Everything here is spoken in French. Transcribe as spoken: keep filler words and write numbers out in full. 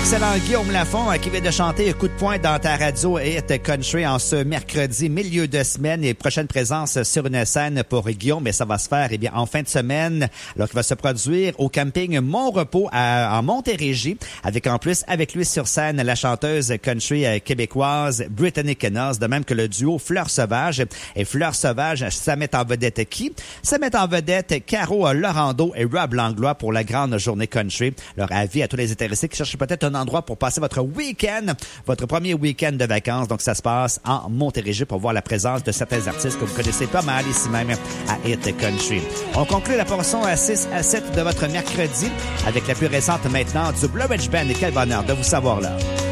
L'excellent Guillaume Lafont qui vient de chanter Coup de poing dans ta radio Hit Country en ce mercredi, milieu de semaine et prochaine présence sur une scène pour Guillaume. Mais ça va se faire eh bien en fin de semaine, alors qu'il va se produire au camping Mon-Repos à, en Montérégie, avec en plus avec lui sur scène la chanteuse country québécoise Brittany Kennors, de même que le duo Fleur Sauvage. Et Fleur Sauvage, ça met en vedette qui? Ça met en vedette Caro Laurando et Rob Langlois pour la grande journée country. Leur avis à tous les intéressés qui cherchent peut-être un endroit pour passer votre week-end, votre premier week-end de vacances. Donc, ça se passe en Montérégie pour voir la présence de certains artistes que vous connaissez pas mal ici même à Hit Country. On conclut la portion à six à sept de votre mercredi avec la plus récente maintenant du Blue Ridge Band. Et quel bonheur de vous savoir là.